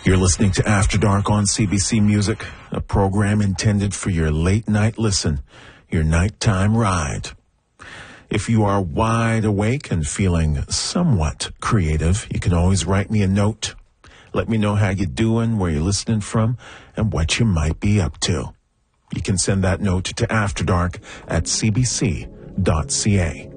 You're listening to After Dark on CBC Music, a program intended for your late night listen, your nighttime ride. If you are wide awake and feeling somewhat creative, you can always write me a note. Let me know how you're doing, where you're listening from, and what you might be up to. You can send that note to afterdark@cbc.ca.